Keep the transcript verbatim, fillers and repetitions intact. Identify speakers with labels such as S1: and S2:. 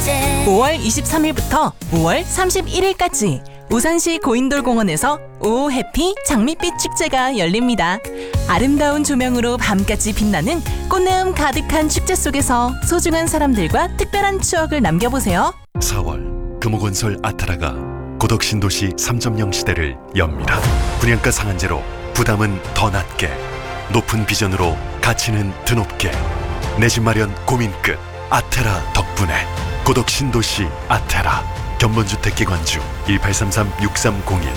S1: 오월 이십삼일부터 오월 삼십일일까지 우산시 고인돌공원에서 오 해피 장밋빛 축제가 열립니다. 아름다운 조명으로 밤까지 빛나는 꽃내음 가득한 축제 속에서 소중한 사람들과 특별한 추억을 남겨보세요.
S2: 사월 금호건설 아타라가 고덕신도시 삼 점 영 시대를 엽니다. 분양가 상한제로 부담은 더 낮게, 높은 비전으로 가치는 드높게, 내 집 마련 고민 끝 아테라 덕분에 고덕신도시 아테라 견본주택 기관주 일팔삼삼 육삼공일